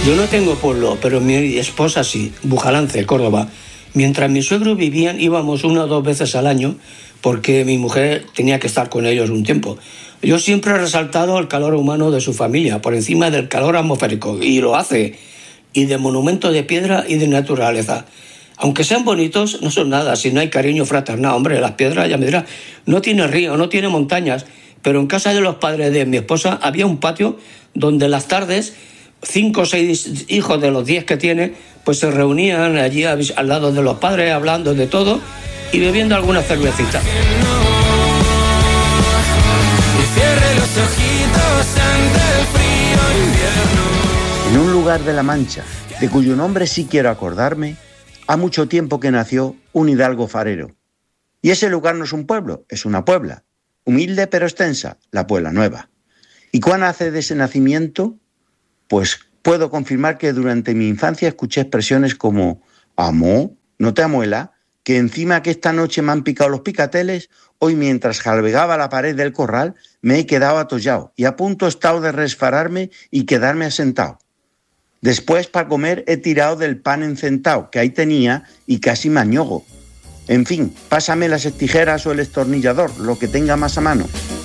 Yo no tengo pueblo, pero mi esposa sí, Bujalance, Córdoba. Mientras mis suegros vivían, íbamos 1 o 2 veces al año porque mi mujer tenía que estar con ellos un tiempo. Yo siempre he resaltado el calor humano de su familia, por encima del calor atmosférico, y lo hace, y de monumentos de piedra y de naturaleza. Aunque sean bonitos, no son nada si no hay cariño fraternal. Hombre, las piedras, ya me dirás, no tiene río, no tiene montañas, pero en casa de los padres de mi esposa había un patio donde las tardes 5 o 6 hijos de los 10 que tiene, pues se reunían allí al lado de los padres, hablando de todo y bebiendo alguna cervecita. En un lugar de La Mancha, de cuyo nombre sí quiero acordarme, ha mucho tiempo que nació un hidalgo farero. Y ese lugar no es un pueblo, es una puebla, humilde pero extensa, la Puebla Nueva. ¿Y cuán hace de ese nacimiento? Pues puedo confirmar que durante mi infancia escuché expresiones como «Amó, no te amuela», que encima que esta noche me han picado los picateles, hoy mientras jalbegaba la pared del corral me he quedado atollado y a punto he estado de resfararme y quedarme asentado. Después para comer he tirado del pan encentao que ahí tenía y casi me añogo. En fin, pásame las tijeras o el estornillador, lo que tenga más a mano.